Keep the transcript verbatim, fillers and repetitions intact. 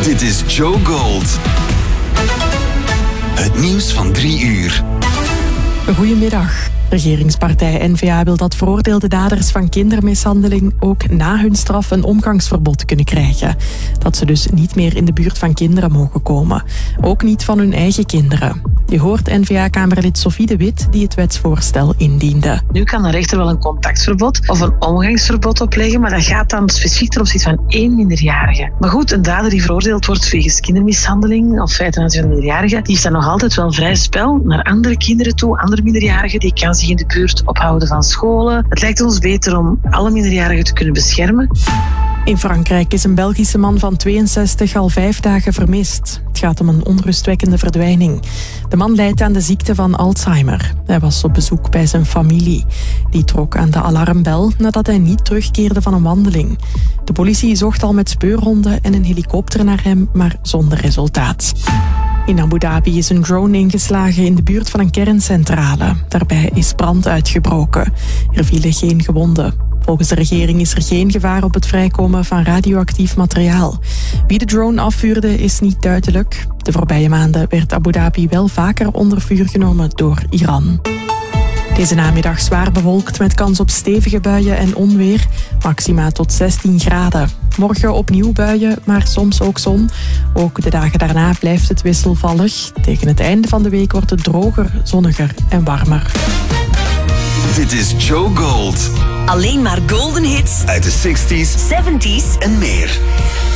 Dit is Joe Gold. Het nieuws van drie uur. Goedemiddag. Regeringspartij N V A wil dat veroordeelde daders van kindermishandeling ook na hun straf een omgangsverbod kunnen krijgen. Dat ze dus niet meer in de buurt van kinderen mogen komen. Ook niet van hun eigen kinderen. Je hoort N V A-kamerlid Sophie de Wit die het wetsvoorstel indiende. Nu kan de rechter wel een contactverbod of een omgangsverbod opleggen, maar dat gaat dan specifiek ten opzichte van één minderjarige. Maar goed, een dader die veroordeeld wordt wegens kindermishandeling of feiten aan zijn minderjarige, die heeft dan nog altijd wel vrij spel naar andere kinderen toe, andere minderjarigen, die kan zich in de buurt ophouden van scholen. Het lijkt ons beter om alle minderjarigen te kunnen beschermen. In Frankrijk is een Belgische man van tweeënzestig al vijf dagen vermist. Het gaat om een onrustwekkende verdwijning. De man lijdt aan de ziekte van Alzheimer. Hij was op bezoek bij zijn familie. Die trok aan de alarmbel nadat hij niet terugkeerde van een wandeling. De politie zocht al met speurhonden en een helikopter naar hem, maar zonder resultaat. In Abu Dhabi is een drone ingeslagen in de buurt van een kerncentrale. Daarbij is brand uitgebroken. Er vielen geen gewonden. Volgens de regering is er geen gevaar op het vrijkomen van radioactief materiaal. Wie de drone afvuurde is niet duidelijk. De voorbije maanden werd Abu Dhabi wel vaker onder vuur genomen door Iran. Deze namiddag zwaar bewolkt met kans op stevige buien en onweer. Maxima tot zestien graden. Morgen opnieuw buien, maar soms ook zon. Ook de dagen daarna blijft het wisselvallig. Tegen het einde van de week wordt het droger, zonniger en warmer. Dit is Joe Gold. Alleen maar golden hits Uit de zestig's zeventig's en meer.